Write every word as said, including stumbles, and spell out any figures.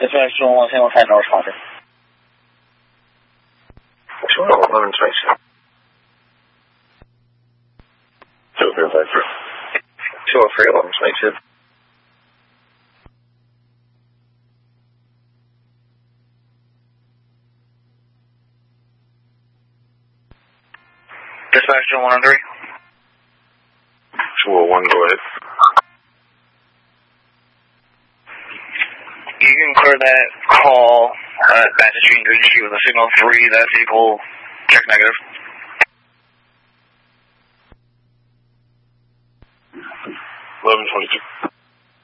Dispatch two one one, single ten, no responder. two oh one, eleven twenty-seven. two oh three, eleven twenty-two. two oh three, eleven twenty-two. Dispatch two one one three. two oh one, go ahead. You can clear that call at Bassett Street and Green Street with a signal three, that vehicle, check negative. eleven twenty-two.